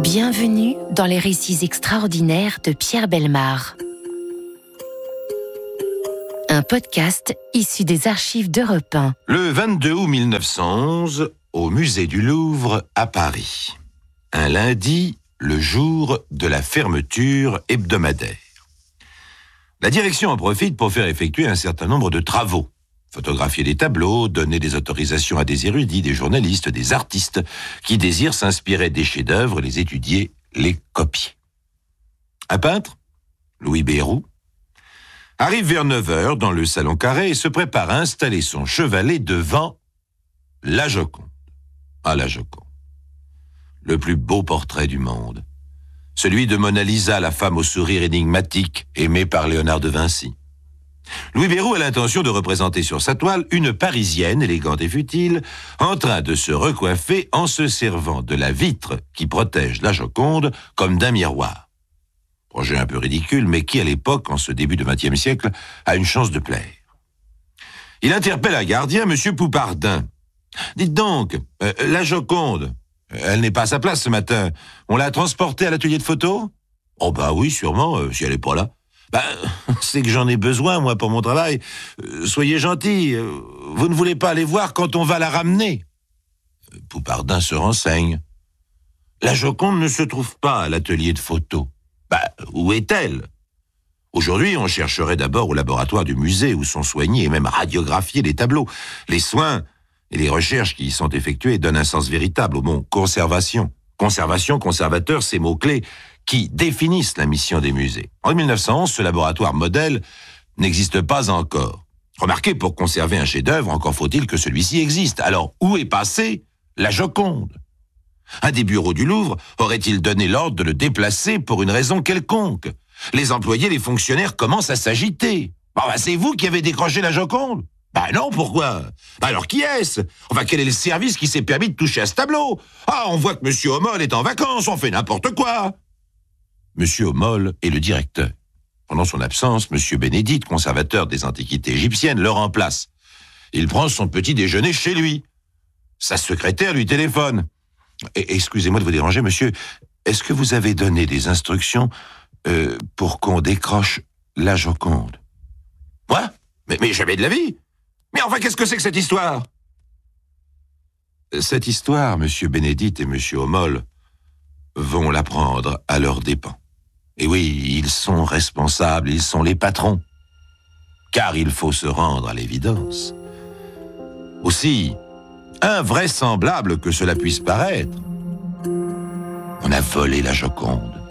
Bienvenue dans les récits extraordinaires de Pierre Bellemare. Un podcast issu des archives d'Europe 1. Le 22 août 1911, au musée du Louvre à Paris. Un lundi, le jour de la fermeture hebdomadaire. La direction en profite pour faire effectuer un certain nombre de travaux. Photographier des tableaux, donner des autorisations à des érudits, des journalistes, des artistes qui désirent s'inspirer des chefs-d'œuvre, les étudier, les copier. Un peintre, Louis Béroux, arrive vers 9h dans le salon carré et se prépare à installer son chevalet devant la Joconde. Ah, la Joconde. Le plus beau portrait du monde. Celui de Mona Lisa, la femme au sourire énigmatique, aimée par Léonard de Vinci. Louis Béroux a l'intention de représenter sur sa toile une Parisienne, élégante et futile, en train de se recoiffer en se servant de la vitre qui protège la Joconde comme d'un miroir. Projet un peu ridicule, mais qui, à l'époque, en ce début du XXe siècle, a une chance de plaire. Il interpelle un gardien, M. Poupardin. « Dites donc, la Joconde, elle n'est pas à sa place ce matin. On l'a transportée à l'atelier de photo ?»« Oh bah oui, sûrement, si elle n'est pas là. » C'est que j'en ai besoin, moi, pour mon travail. Soyez gentil, vous ne voulez pas aller voir quand on va la ramener ? Poupardin se renseigne. La Joconde ne se trouve pas à l'atelier de photo. Où est-elle ? Aujourd'hui, on chercherait d'abord au laboratoire du musée où sont soignés et même radiographiés les tableaux. Les soins et les recherches qui y sont effectuées donnent un sens véritable au mot conservation. Conservation, conservateur, ces mots-clés qui définissent la mission des musées. En 1911, ce laboratoire modèle n'existe pas encore. Remarquez, pour conserver un chef-d'œuvre, encore faut-il que celui-ci existe. Alors, où est passée la Joconde ? Un des bureaux du Louvre aurait-il donné l'ordre de le déplacer pour une raison quelconque ? Les employés, les fonctionnaires commencent à s'agiter. C'est vous qui avez décroché la Joconde ? Non, pourquoi ? Alors qui est-ce ? Quel est le service qui s'est permis de toucher à ce tableau ? On voit que M. Homol est en vacances, on fait n'importe quoi. M. Homol est le directeur. Pendant son absence, M. Bénédite, conservateur des antiquités égyptiennes, le remplace. Il prend son petit déjeuner chez lui. Sa secrétaire lui téléphone. Excusez-moi de vous déranger, monsieur. Est-ce que vous avez donné des instructions pour qu'on décroche la Joconde ? Quoi ? Mais jamais de la vie. Mais qu'est-ce que c'est que cette histoire ? Cette histoire, M. Bénédite et M. Homol vont l'apprendre à leurs dépens. Et oui, ils sont responsables, ils sont les patrons. Car il faut se rendre à l'évidence. Aussi invraisemblable que cela puisse paraître, on a volé la Joconde.